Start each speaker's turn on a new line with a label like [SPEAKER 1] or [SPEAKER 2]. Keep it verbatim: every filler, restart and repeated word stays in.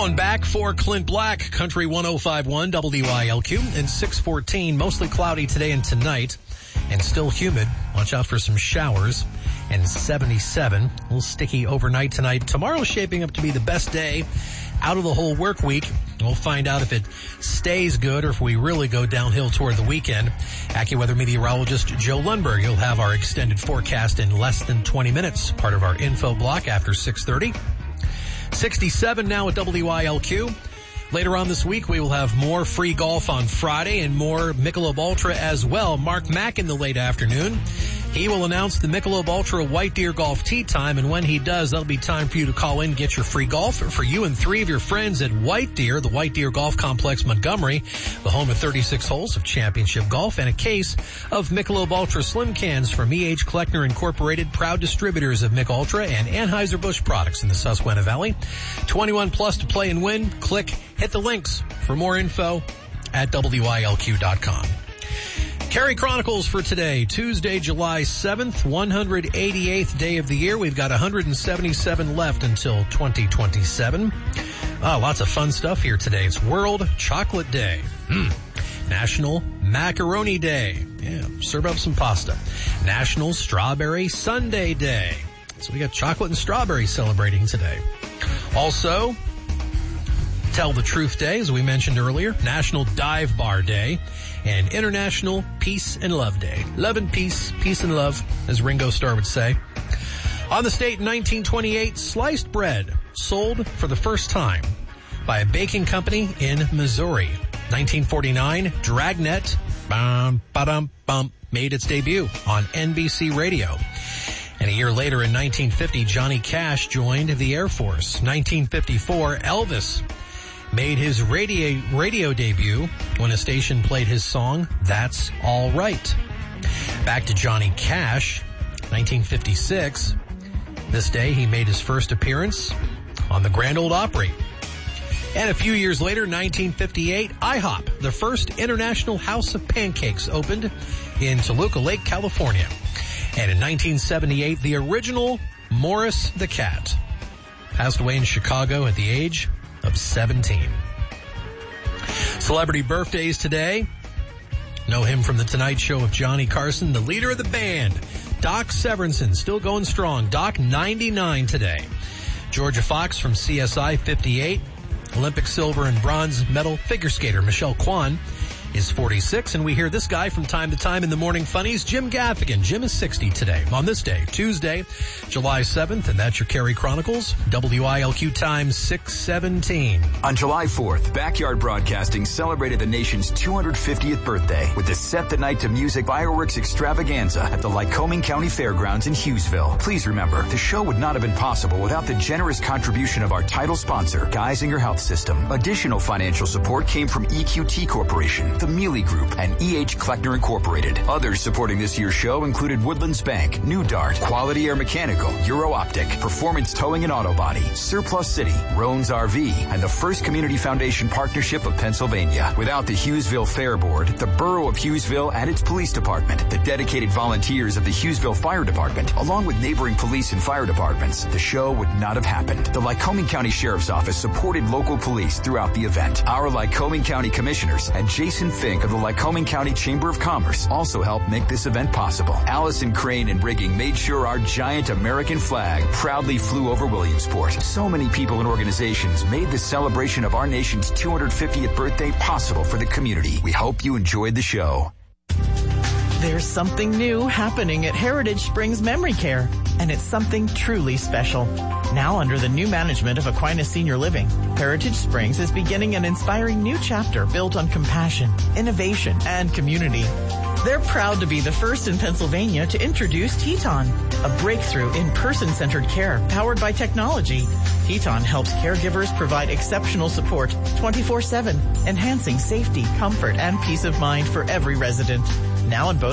[SPEAKER 1] Going back for Clint Black, Country one oh five point one W I L Q, and six fourteen, mostly cloudy today and tonight, and still humid. Watch out for some showers, and seventy-seven. A little sticky overnight tonight. Tomorrow's shaping up to be the best day out of the whole work week. We'll find out if it stays good or if we really go downhill toward the weekend. AccuWeather meteorologist Joe Lundberg. He'll have our extended forecast in less than twenty minutes, part of our info block after six thirty. sixty-seven now at W I L Q. Later on this week, we will have more free golf on Friday and more Michelob Ultra as well. Mark Mack in the late afternoon. He will announce the Michelob Ultra White Deer Golf Tee Time, and when he does, that'll be time for you to call in, get your free golf for you and three of your friends at White Deer, the White Deer Golf Complex, Montgomery, the home of thirty-six holes of championship golf, and a case of Michelob Ultra Slim Cans from E H. Kleckner Incorporated, proud distributors of Mich Ultra and Anheuser-Busch products in the Susquehanna Valley. twenty-one plus to play and win. Click, hit the links for more info at W I L Q dot com. Cary Chronicles for today, Tuesday, July seventh, one hundred eighty-eighth day of the year. We've got one hundred seventy-seven left until twenty twenty-seven. Ah, lots of fun stuff here today. It's World Chocolate Day. Mm. National Macaroni Day. Yeah, serve up some pasta. National Strawberry Sundae Day. So we got chocolate and strawberry celebrating today. Also, Tell the Truth Day, as we mentioned earlier. National Dive Bar Day. And International Peace and Love Day. Love and peace, peace and love, as Ringo Starr would say. On the state in nineteen twenty-eight, sliced bread sold for the first time by a baking company in Missouri. nineteen forty-nine, Dragnet bum, ba-dum, bum, made its debut on N B C Radio. And a year later in nineteen fifty, Johnny Cash joined the Air Force. nineteen fifty-four, Elvis made his radio, radio debut when a station played his song, That's All Right. Back to Johnny Cash, nineteen fifty-six. This day he made his first appearance on the Grand Ole Opry. And a few years later, nineteen fifty-eight, IHOP, the first international house of pancakes, opened in Toluca Lake, California. And in nineteen seventy-eight, the original Morris the Cat passed away in Chicago at the age of seventeen. Celebrity birthdays today. Know him from The Tonight Show with Johnny Carson, the leader of the band. Doc Severinsen, still going strong. Doc, ninety-nine today. Georgia Fox from C S I, fifty-eight. Olympic silver and bronze medal figure skater Michelle Kwan is forty-six, and we hear this guy from time to time in the Morning Funnies, Jim Gaffigan. Jim is sixty today, on this day, Tuesday, July seventh, and that's your Cary Chronicles, W I L Q time six seventeen.
[SPEAKER 2] On July fourth, Backyard Broadcasting celebrated the nation's two hundred fiftieth birthday with the Set the Night to Music fireworks extravaganza at the Lycoming County Fairgrounds in Hughesville. Please remember, the show would not have been possible without the generous contribution of our title sponsor, Geisinger Health System. Additional financial support came from E Q T Corporation, the Mealy Group, and E H. Kleckner Incorporated. Others supporting this year's show included Woodlands Bank, New Dart, Quality Air Mechanical, Euro Optic, Performance Towing and Auto Body, Surplus City, Roan's R V, and the First Community Foundation Partnership of Pennsylvania. Without the Hughesville Fair Board, the Borough of Hughesville and its police department, the dedicated volunteers of the Hughesville Fire Department, along with neighboring police and fire departments, the show would not have happened. The Lycoming County Sheriff's Office supported local police throughout the event. Our Lycoming County Commissioners and Jason Fink of the Lycoming County Chamber of Commerce also helped make this event possible. Allison Crane and rigging made sure our giant American flag proudly flew over Williamsport. So many people and organizations made the celebration of our nation's two hundred fiftieth birthday possible for the community. We hope you enjoyed the show.
[SPEAKER 3] There's something new happening at Heritage Springs Memory Care, and it's something truly special. Now under the new management of Aquinas Senior Living, Heritage Springs is beginning an inspiring new chapter built on compassion, innovation, and community. They're proud to be the first in Pennsylvania to introduce Teton, a breakthrough in person-centered care powered by technology. Teton helps caregivers provide exceptional support twenty-four seven, enhancing safety, comfort, and peace of mind for every resident. Now in both